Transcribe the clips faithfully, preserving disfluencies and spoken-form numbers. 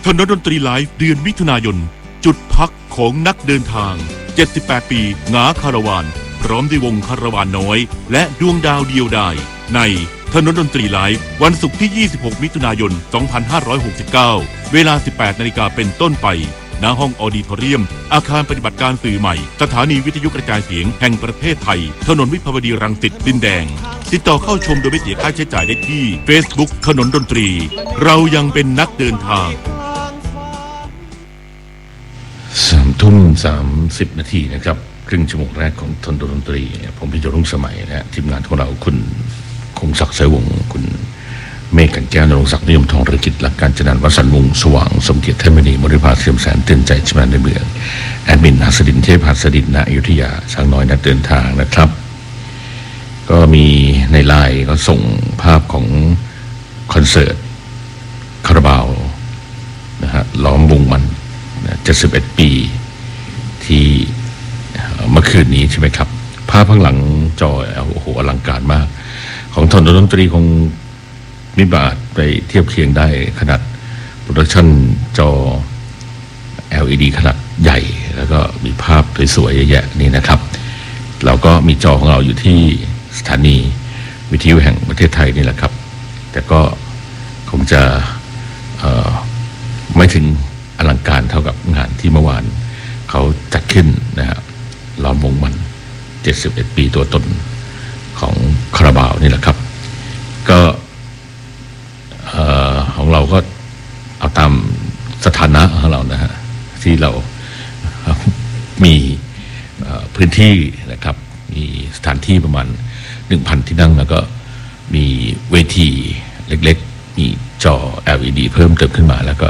ถนนดนตรีไลฟ์เดือนมิถุนายนจุดพักของนักเดินทางเจ็ดสิบแปดปีหงาคาราวานพร้อมด้วยวงคาราวานน้อยและดวงดาวเดียวดายในถนนดนตรีไลฟ์วันศุกร์ที่ยี่สิบหกมิถุนายนสองพันห้าร้อยหกสิบเก้าเวลา สิบแปดนาฬิกาเป็นต้นไปณห้องออดิทอเรียมอาคารปฏิบัติการสื่อใหม่สถานีวิทยุกระจายเสียงแห่งประเทศไทยถนนวิภาวดีรังสิตดินแดงติดต่อเข้าชมโดยไม่เสียค่าใช้จ่ายได้ที่ Facebook ถนนดนตรีเรายังเป็นนักเดินทางสามทุ่มสามสิบนาทีนะครับครึ่งชั่วโมงแรกของถนนดนตรีผมพิจารณาสมัยนะทีมงานของเราคุณคงศักดิ์เสวงคุณเมฆกันแก้วนรงศักดิ์นิยมทองเรือกิจหลักการจนันวสันต์วงศ์สว่างสมเกียรติเทพมณีมริภาเสื่อมแสนเตือนใจชมาในเมืองแอดมินหัสดินเทพหัสดินณอยุธยาช้างน้อยนัดเดินทางนะครับก็มีในไลน์ก็ส่งภาพของคอนเสิร์ตคาราบาวนะฮะล้อมวงมันเจ็ดสิบเอ็ดปีที่เมื่อคืนนี้ใช่ไหมครับภาพข้างหลังจอโอ้โหอลังการมากของถนนดนตรีคงมิบาทไปเทียบเคียงได้ขนาดโปรดักชั่นจอ แอล อี ดี ขนาดใหญ่แล้วก็มีภาพสวยๆเยอะแยะนี่นะครับเราก็มีจอของเราอยู่ที่สถานีวิทยุแห่งประเทศไทยนี่แหละครับแต่ก็คงจะไม่ถึงอลังการเท่ากับงานที่เมื่อวานเขาจัดขึ้นนะฮะล้อมวงมันเจ็ดสิบเอ็ดปีตัวตนของคาราบาวนี่แหละครับก็ของเราก็เอาตามสถานะของเรานะฮะที่เรามีพื้นที่นะครับมีสถานที่ประมาณ หนึ่งพัน ที่นั่งแล้วก็มีเวทีเล็กๆมีจอ แอล อี ดี เพิ่มเติมขึ้นมาแล้วก็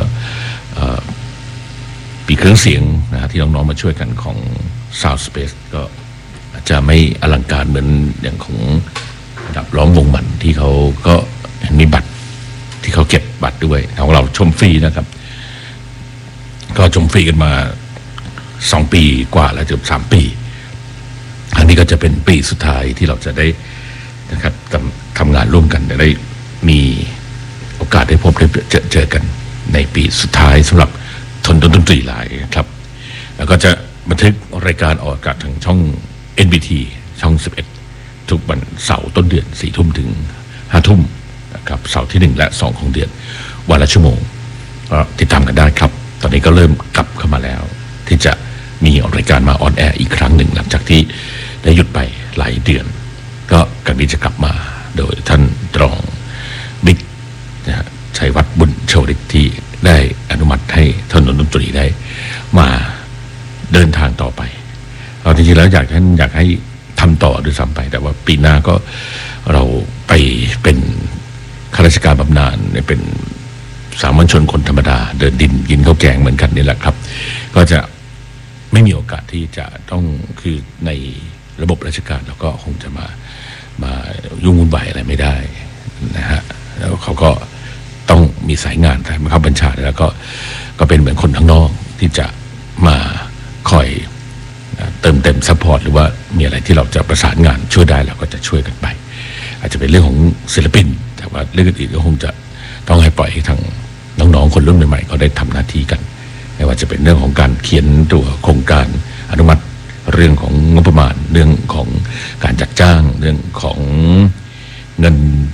ปีเครื่องเสียงนะฮะที่น้องๆมาช่วยกันของ Sound Space ก็อาจจะไม่อลังการเหมือนอย่างของระดับร้องวงมันที่เขาก็มีบัตรที่เขาเก็บบัตรด้วยของเราชมฟรีนะครับก็ชมฟรีกันมาสองปีกว่าแล้วเกือบสามปีอันนี้ก็จะเป็นปีสุดท้ายที่เราจะได้นะครับทำงานร่วมกันจะได้มีโอกาสได้พบได้เจอเจอกันในปีสุดท้ายสำหรับถนนดนตรีหลายครับแล้วก็จะบันทึกรายการออกอากาศทางช่อง เอ็น บี ที ช่องสิบเอ็ดทุกวันเสาร์ต้นเดือนสี่ทุ่มถึงห้าทุ่มนะครับเสาร์ที่หนึ่งและสองของเดือนวันละชั่วโมงก็ติดตามกันได้ครับตอนนี้ก็เริ่มกลับเข้ามาแล้วที่จะมีรายการมาออนแอร์อีกครั้งหนึ่งหลังจากที่ได้หยุดไปหลายเดือนก็กันนี้จะกลับมาโดยท่านรองบิ๊กนะฮะชัยวัฒน์บุญโชติที่ได้อนุมัติให้ถนนดนตรีได้มาเดินทางต่อไปเราจริงๆแล้วอยากท่านอยากให้ทำต่อด้วยซ้ำไปแต่ว่าปีหน้าก็เราไปเป็นข้าราชการบำนาญเป็นสามัญชนคนธรรมดาเดินดินกินข้าวแกงเหมือนกันนี่แหละครับก็จะไม่มีโอกาสที่จะต้องคือในระบบราชการเราก็คงจะมามายุ่งวุ่นวายอะไรไม่ได้นะฮะแล้วเขาก็ต้องมีสายงานทางบังคับบัญชาแล้วก็ก็เป็นเหมือนคนข้างนอกที่จะมาคอยเติมเต็มซัพพอร์ตหรือว่ามีอะไรที่เราจะประสานงานช่วยได้เราก็จะช่วยกันไปอาจจะเป็นเรื่องของศิลปินแต่ว่าเรื่องอื่นก็คงจะต้องให้ปล่อยให้ทางน้องๆคนรุ่นใหม่ๆเขาได้ทำหน้าที่กันไม่ว่าจะเป็นเรื่องของการเขียนตัวโครงการอนุมัติเรื่องของงบประมาณเรื่องของการจัดจ้างเรื่องของเงิน